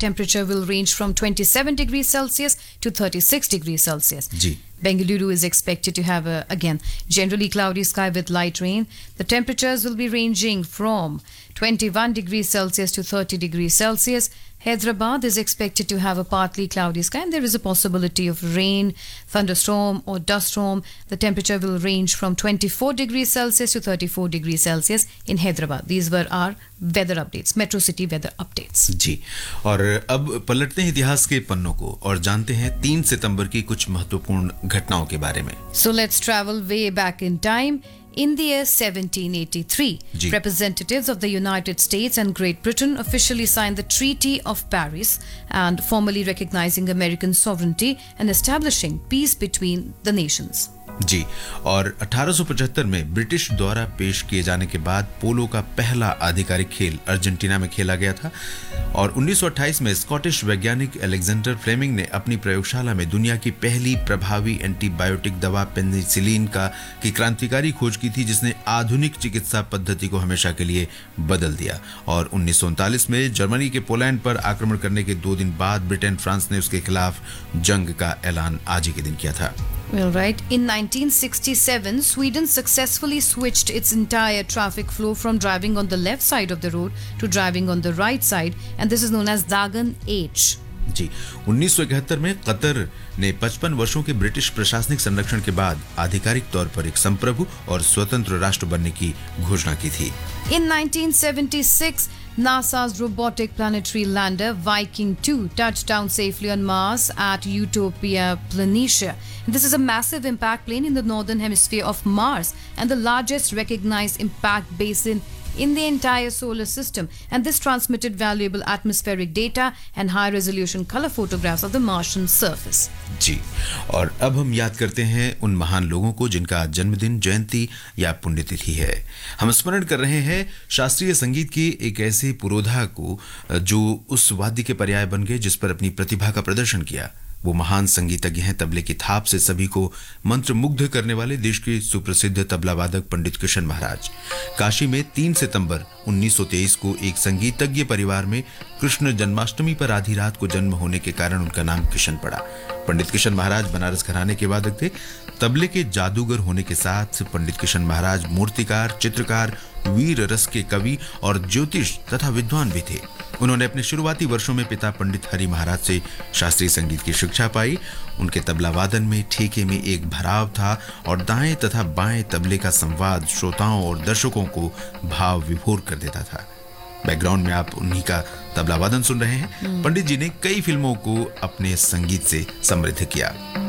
temperature will range from 27 degrees Celsius to 36 degrees Celsius. Ji. Bengaluru is expected to have again generally cloudy sky with light rain. The temperatures will be ranging from 21 degrees Celsius to 30 degrees Celsius. Hyderabad is expected to have a partly cloudy sky and there is a possibility of rain, thunderstorm or dust storm. The temperature will range from 24 degrees Celsius to 34 degrees Celsius in Hyderabad. These were our weather updates, Metro City weather updates. जी, और अब पलटते हैं इतिहास के पन्नों को और जानते हैं 3 सितंबर की कुछ महत्वपूर्ण घटनाओं के बारे में. So let's travel way back in time. In the year 1783, ji. representatives of the United States and Great Britain officially signed the Treaty of Paris and formally recognizing American sovereignty and establishing peace between the nations. जी, और 1875 में British द्वारा पेश किए जाने के बाद पोलो का पहला आधिकारिक खेल अर्जेंटीना में खेला गया था और 1928 में स्कॉटिश वैज्ञानिक अलेक्जेंडर फ्लेमिंग ने अपनी प्रयोगशाला में दुनिया की पहली प्रभावी एंटीबायोटिक दवा पेनिसिलिन की क्रांतिकारी खोज की थी जिसने आधुनिक चिकित्सा पद्धति को हमेशा के लिए बदल दिया और 1939 में जर्मनी के पोलैंड पर आक्रमण करने के 2 दिन बाद ब्रिटेन फ्रांस ने उसके खिलाफ जंग का ऐलान आज ही के दिन किया था. Well, right. In 1967, Sweden successfully switched its entire traffic flow from driving on the left side of the road to driving on the right side, and this is known as Dagen H. जी, 1971 में Qatar ने 55 वर्षों के British प्रशासनिक संरक्षण के बाद आधिकारिक तौर पर एक संप्रभु और स्वतंत्र राष्ट्र बनने की घोषणा की थी. In 1976, NASA's robotic planetary lander Viking 2 touched down safely on Mars at Utopia Planitia. This is a massive impact plane in the northern hemisphere of Mars and the largest recognized impact basin in the entire solar system, and this transmitted valuable atmospheric data and high-resolution color photographs of the Martian surface. जी, और अब हम याद करते हैं उन महान लोगों को जिनका जन्मदिन, जयंती या पुण्यतिथि है. हम स्मरण कर रहे हैं शास्त्रीय संगीत के एक ऐसे पुरोधा को जो उस वाद्य के पर्याय बन गए जिस पर अपनी प्रतिभा का प्रदर्शन किया. वो महान संगीतज्ञ हैं तबले की थाप से सभी को मंत्रमुग्ध करने वाले देश के सुप्रसिद्ध तबला वादक पंडित किशन महाराज. काशी में 3 सितंबर 1923 को एक संगीतज्ञ परिवार में कृष्ण जन्माष्टमी पर आधी रात को जन्म होने के कारण उनका नाम किशन पड़ा. पंडित किशन महाराज बनारस घराने के वादक थे. तबले के जादूगर होने के साथ पंडित किशन महाराज मूर्तिकार, चित्रकार, वीर रस के कवि और ज्योतिष तथा विद्वान भी थे. उन्होंने अपने शुरुआती वर्षों में पिता पंडित हरि महाराज से शास्त्रीय संगीत की शिक्षा पाई. उनके तबला वादन में ठेके में एक भराव था और दाएं तथा बाएं तबले का संवाद श्रोताओं और दर्शकों को भाव विभोर कर देता था. बैकग्राउंड में आप उन्हीं का तबला वादन सुन रहे हैं. पंडित जी ने कई फिल्मों को अपने संगीत से समृद्ध किया.